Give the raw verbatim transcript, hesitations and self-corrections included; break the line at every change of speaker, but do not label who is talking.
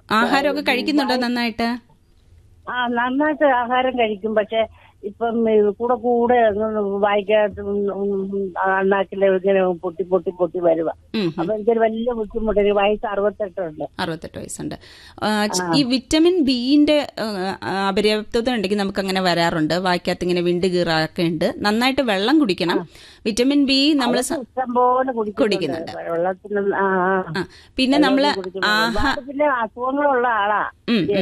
ആഹാരമൊക്കെ കഴിക്കുന്നുണ്ടോ നന്നായിട്ട്?
ആ നന്നായിട്ട് ആഹാരം കഴിക്കും. പക്ഷെ ഇപ്പം കൂടെ കൂടെ വായിക്കാത്ത അണ്ണാക്കിലെ ഇങ്ങനെ പൊട്ടി പൊട്ടി പൊട്ടി വരുക. അപ്പൊ എനിക്കൊരു വലിയ ബുദ്ധിമുട്ട്. ഒരു വയസ്സ് അറുപത്തെട്ടുണ്ട്.
അറുപത്തെട്ട് വയസ്സുണ്ട്. ഈ വിറ്റമിൻ ബിന്റെ അപര്യാപ്തത ഉണ്ടെങ്കിൽ നമുക്ക് അങ്ങനെ വരാറുണ്ട്. വായിക്കാത്ത ഇങ്ങനെ വിണ്ട് കീറാക്കെ ഉണ്ട്. നന്നായിട്ട് വെള്ളം കുടിക്കണം. വിറ്റമിൻ ബി നമ്മൾ
ഇഷ്ടംപോലെ കുടിക്കുന്നുണ്ട്. വെള്ളത്തിന്
പിന്നെ നമ്മള്
പിന്നെ അസുഖങ്ങളുള്ള ആളാ.